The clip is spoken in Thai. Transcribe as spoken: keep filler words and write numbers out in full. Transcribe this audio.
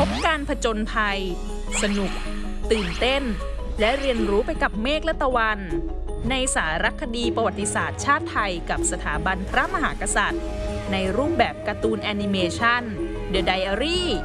บการผจญภัยสนุกตื่นเต้นและเรียนรู้ไปกับเมฆและตะวันในสารคดีประวัติศาสตร์ชาติไทยกับสถาบันพระมหากษัตริย์ในรูปแบบการ์ตูนแอนิเมชัน The Diary